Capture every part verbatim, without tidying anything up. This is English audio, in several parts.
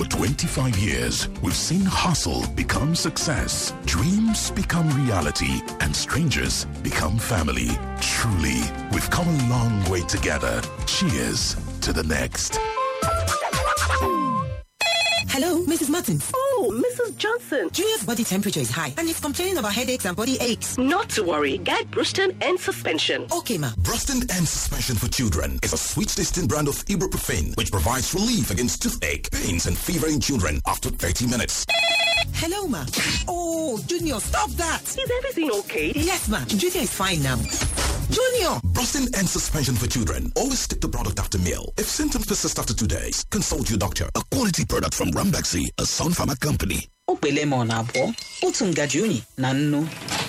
For twenty-five years, we've seen hustle become success, dreams become reality, and strangers become family. Truly, we've come a long way together. Cheers to the next. Hello, Missus Martins. Oh, Missus Johnson. Junior's body temperature is high and he's complaining about headaches and body aches. Not to worry. Get Bruston and Suspension. Okay, ma. Bruston and Suspension for children is a sweet-tasting brand of ibuprofen which provides relief against toothache, pains, and fever in children after thirty minutes. Hello, ma. Oh, Junior, stop that. Is everything okay? Yes, ma. Junior is fine now. Junior! Brustin and Suspension for children. Always take the product after meal. If symptoms persist after two days, consult your doctor. A quality product from Rambaxi, a Sun Pharma company. Lemon abo, otu ngaji unyi na nnu.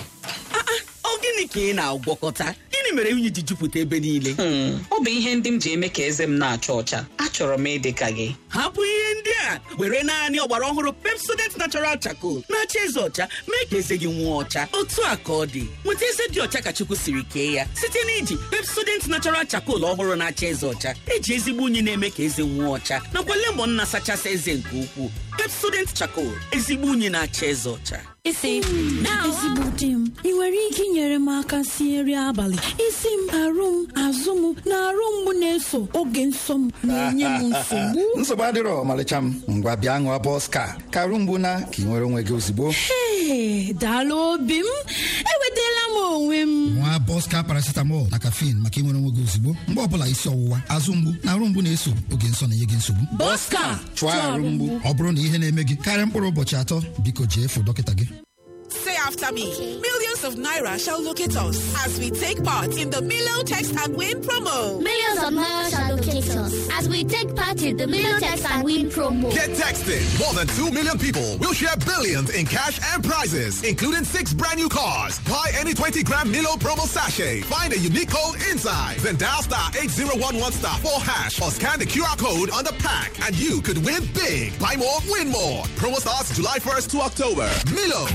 Ah ah, ọ gịnị ka ị na-agwọkọta? Gịnị mere unyi ji jupụta ebe niile? Hmm, ọ bụ ihe ndị m ji eme ka eze m na-acha ọcha. Achọrọ m ịdị ka gị. Hapụ ihe ndị a, were naanị ọgbara ọhụrụ Pepsodent Natural Charcoal na-acha eze ọcha, mee ka eze gị nwụọ ọcha. Otu a ka ọ dị. Nweta eze dị ọcha ka Chukwu siri kee ya site n'iji Pepsodent Natural Charcoal ọhụrụ na-acha eze ọcha. Eji ezigbo unyi na-eme ka eze nwụọ ọcha, nakwa lemon na-asachasị eze nke ukwuu. Pepsodent Charcoal, ezigbo unyi na-acha eze ọcha. Isi ezigbo di m, ị nwere ike inyere m aka sie nri abalị. Isi m, arụ m, azụ m na arụ mgbu na-eso oge nsọ m na-enye m nsogbu. Nsogbu adịrọ ọmalịcha m, ngwa bịa ṅụọ Boska ka arụ mgbu na ka ị nwere onwe gị ozugbo. Hey, daalụ obi m, enwetala m onwe m. Nwa Boska paracetamol na caffeine maka inwere onwe gị ozugbo mgbe ọbụla isi ọwụwa, azụ mgbu na arụ mgbu na-eso oge nsọ na-enye gị nsogbu. Boska chụọ arụ mgbu. Ọ bụrụ na ihe na-eme gị karịa mkpụrụ ụbọchị atọ, biko jee fụ dọkịta gị. Say after me. Millions of Naira shall locate us as we take part in the Milo Text and Win promo. Millions of Naira shall locate us as we take part in the Milo Text and Win promo. Get texted. More than two million people will share billions in cash and prizes, including six brand new cars. Buy any twenty gram Milo promo sachet. Find a unique code inside. Then dial star eight zero one one star four hash or scan the Q R code on the pack and you could win big. Buy more, win more. Promo starts July first to October. Milo.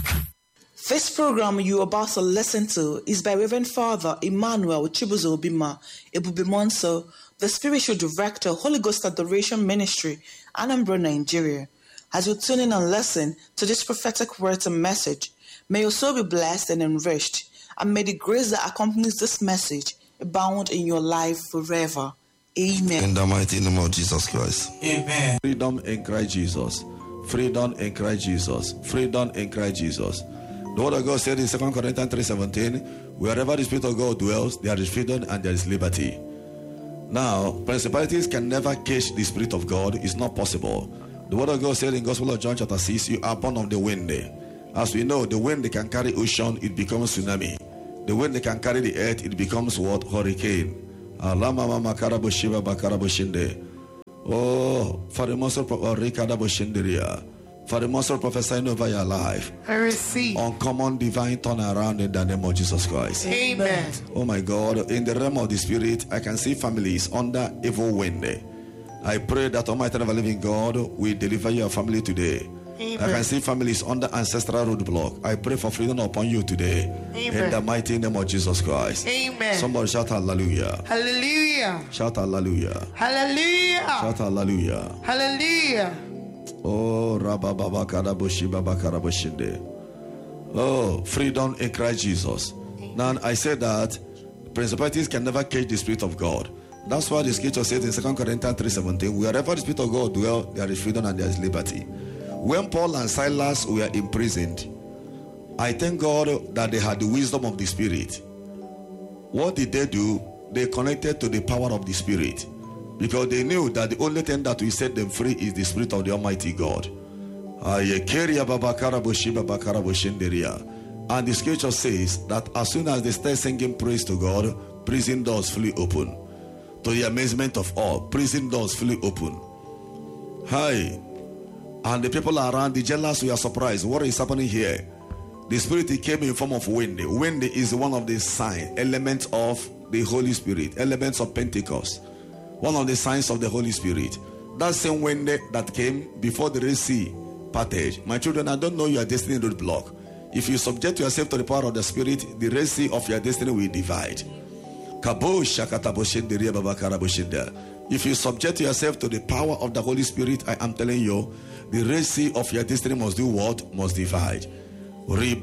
This program you're about to listen to is by Reverend Father Emmanuel Chibuzo Obima Ebubimonso, the Spiritual Director, Holy Ghost Adoration Ministry, Anambra, Nigeria. As you tune in and listen to this prophetic word and message, may your soul be blessed and enriched, and may the grace that accompanies this message abound in your life forever. Amen. In the mighty name of Jesus Christ. Amen. Freedom in Christ Jesus. Freedom in Christ Jesus. Freedom in Christ Jesus. The word of God said in Second Corinthians three seventeen, wherever the Spirit of God dwells, there is freedom and there is liberty. Now, principalities can never catch the Spirit of God. It's not possible. The word of God said in Gospel of John chapter six, you are born of the wind. As we know, the wind can carry ocean, it becomes tsunami. The wind can carry the earth, it becomes what? Hurricane. Oh, for the most of For the monster prophesying over your life, I receive uncommon divine turnaround in the name of Jesus Christ. Amen. Oh my God, in the realm of the spirit, I can see families under evil wind. I pray that Almighty Never Living God will deliver your family today. Amen. I can see families under ancestral roadblock. I pray for freedom upon you today. Amen. In the mighty name of Jesus Christ. Amen. Somebody shout hallelujah. Hallelujah. Shout hallelujah. Hallelujah. Shout hallelujah. Hallelujah. Oh, Rababa Karabushi Baba Karabushinde. Oh, freedom in Christ Jesus. Now, I said that principalities can never catch the Spirit of God. That's why the scripture says in Second Corinthians three seventeen, wherever the Spirit of God dwells, there is freedom and there is liberty. When Paul and Silas were imprisoned, I thank God that they had the wisdom of the Spirit. What did they do? They connected to the power of the Spirit. Because they knew that the only thing that will set them free is the Spirit of the Almighty God. And the scripture says that as soon as they start singing praise to God, prison doors flew open. To the amazement of all, prison doors flew open. Hi. And the people around, the jealous, were surprised. What is happening here? The Spirit came in form of wind. Wind is one of the signs, elements of the Holy Spirit, elements of Pentecost. One of the signs of the Holy Spirit. That same wind that came before the Red Sea parted. My children, I don't know your destiny roadblock. If you subject yourself to the power of the Spirit, the Red Sea of your destiny will divide. If you subject yourself to the power of the Holy Spirit, I am telling you, the Red Sea of your destiny must do what? Must divide. I don't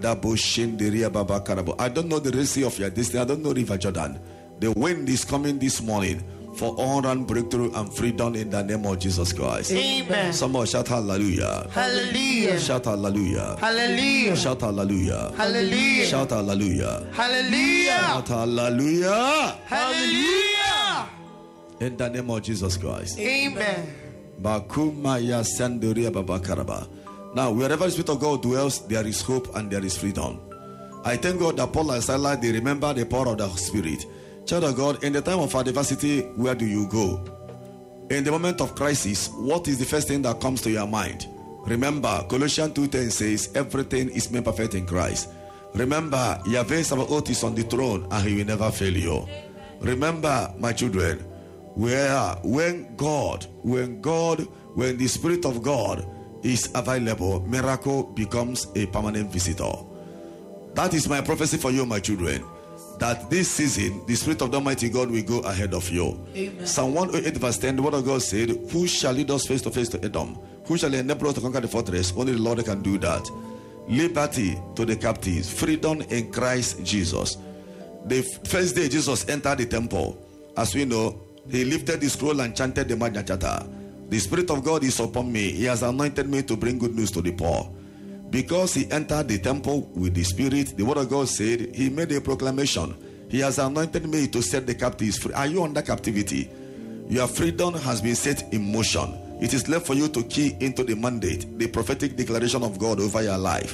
know the Red Sea of your destiny. I don't know River Jordan. The wind is coming this morning for all round breakthrough and freedom in the name of Jesus Christ. Amen. Someone shout hallelujah. Hallelujah. Shout hallelujah. Hallelujah. Shout hallelujah. Hallelujah. Shout hallelujah. Hallelujah. Shout hallelujah. Hallelujah. In the name of Jesus Christ. Amen. Bakumaya Sandoria Babakaraba. Now, wherever the Spirit of God dwells, there is hope and there is freedom. I thank God that Paul and Silas, they remember the power of the Spirit. Child of God, in the time of adversity, where do you go? In the moment of crisis, what is the first thing that comes to your mind? Remember, Colossians two ten says, everything is made perfect in Christ. Remember, Yahweh Sabaoth is on the throne and he will never fail you. Remember, my children, where when God, when God, when the Spirit of God is available, miracle becomes a permanent visitor. That is my prophecy for you, my children, that this season the Spirit of the Almighty God will go ahead of you. Amen. Psalm one oh eight verse ten, the word of God said, who shall lead us face to face to Edom? Who shall enable us to conquer the fortress? Only the Lord can do that. Liberty to the captives, freedom in Christ Jesus. The first day Jesus entered the temple, as we know, he lifted the scroll and chanted the Magna Carta. The Spirit of God is upon me. He has anointed me to bring good news to the poor. Because he entered the temple with the Spirit, the word of God said, he made a proclamation. He has anointed me to set the captives free. Are you under captivity? Your freedom has been set in motion. It is left for you to key into the mandate, the prophetic declaration of God over your life.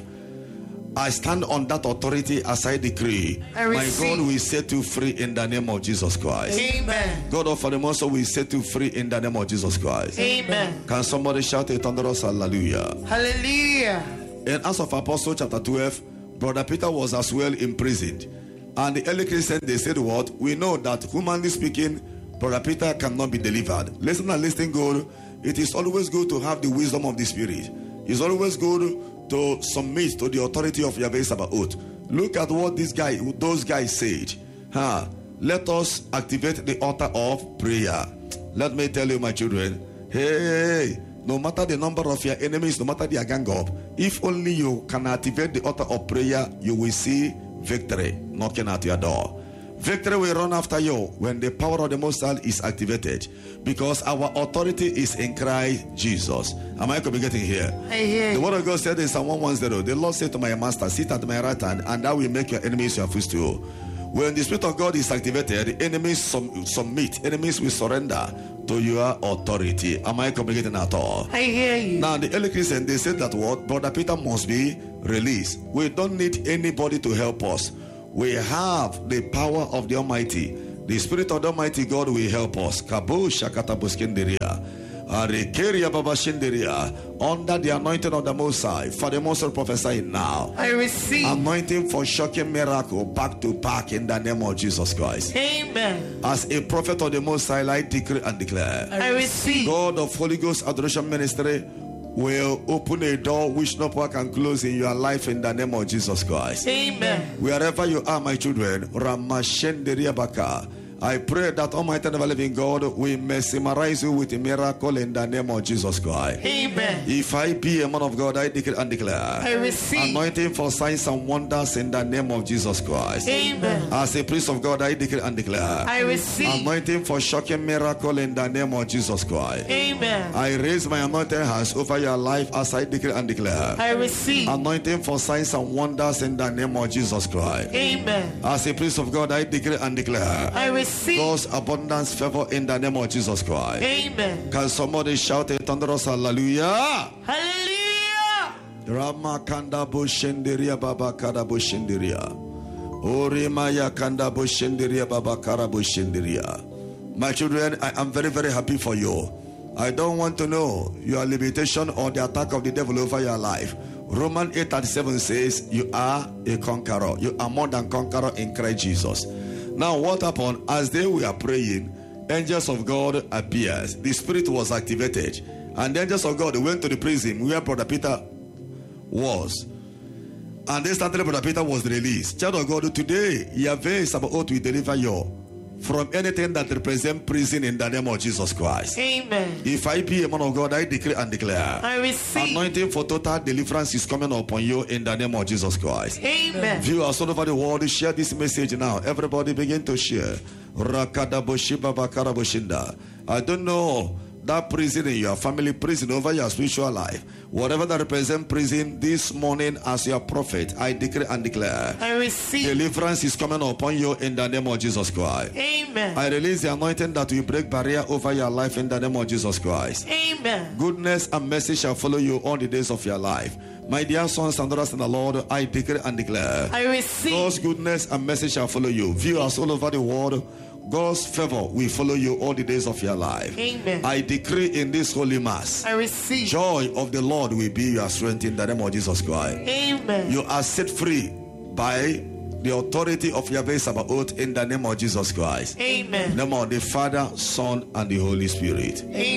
I stand on that authority as I decree. I my God will set you free in the name of Jesus Christ. Amen. God of the also will set you free in the name of Jesus Christ. Amen. Can somebody shout a thunderous hallelujah? Hallelujah. In Acts of Apostles chapter twelve, Brother Peter was as well imprisoned. And the early Christians, they said what? We know that humanly speaking, Brother Peter cannot be delivered. Listen and listen good. It is always good to have the wisdom of the Spirit. It's always good to submit to the authority of Yahweh Sabaoth. Look at what this guy, those guys said. Huh? Let us activate the altar of prayer. Let me tell you, my children, hey, no matter the number of your enemies, no matter their gang up, if only you can activate the altar of prayer, you will see victory knocking at your door. Victory will run after you when the power of the Most High is activated, because our authority is in Christ Jesus. Am I communicating here? I hear you. The word of God said in Psalm one ten, the Lord said to my master, sit at my right hand, and that will make your enemies your footstool. When the Spirit of God is activated, enemies sum- submit, enemies will surrender to your authority. Am I communicating at all? I hear you. Now, the early Christians, they said that what? Brother Peter must be released. We don't need anybody to help us. We have the power of the Almighty. The Spirit of the Almighty God will help us. Kabo Shakata Buskenderia. Arekeria Baba Shinderia. Under the anointing of the Most High. For the Most High prophesy now. I receive. Anointing for shocking miracle back to back in the name of Jesus Christ. Amen. As a prophet of the Most High, I decree and declare. I receive. God of Holy Ghost Adoration Ministry will open a door which no power can close in your life in the name of Jesus Christ. Amen. Wherever you are, my children, Ramashenderia Baka, I pray that Almighty and living God will mesmerize you with a miracle in the name of Jesus Christ. Amen. If I be a man of God, I declare and declare. I receive. Anointing for signs and wonders in the name of Jesus Christ. Amen. As a priest of God, I declare and declare. I receive. Anointing for shocking miracle in the name of Jesus Christ. Amen. I raise my anointed hands over your life as I declare and declare. I receive. Anointing for signs and wonders in the name of Jesus Christ. Amen. As a priest of God, I declare and declare. I receive. God's abundance favor in the name of Jesus Christ. Amen. Can somebody shout a thunderous hallelujah? Hallelujah. Rama kanda bushendiria baba kara bushendiria. Orimaya kanda bushendiria baba kara bushendiria. My children, I am very, very happy for you. I don't want to know your limitation or the attack of the devil over your life. Romans eight thirty-seven says you are a conqueror. You are more than conqueror in Christ Jesus. Now what happened? As they were praying, angels of God appeared. The Spirit was activated. And the angels of God went to the prison where Brother Peter was. And they started, Brother Peter was released. Child of God, today, Yahweh Sabaoth will deliver you from anything that represents prison in the name of Jesus Christ. Amen. If I be a man of God, I decree and declare. I receive. Anointing for total deliverance is coming upon you in the name of Jesus Christ. Amen. Viewers all over the world, share this message now. Everybody begin to share. I don't know that prison in your family, prison over your spiritual life, whatever that represents prison, this morning as your prophet, I decree and declare. I receive. Deliverance is coming upon you in the name of Jesus Christ. Amen. I release the anointing that will break barrier over your life in the name of Jesus Christ. Amen. Goodness and mercy shall follow you all the days of your life. My dear sons and daughters in the Lord, I decree and declare. I receive. God's goodness and mercy shall follow you. Viewers all over the world, God's favor will follow you all the days of your life. Amen. I decree in this holy mass, I receive. Joy of the Lord will be your strength in the name of Jesus Christ. Amen. You are set free by the authority of Yahweh Sabaoth in the name of Jesus Christ. Amen. In the name of the Father, Son, and the Holy Spirit. Amen.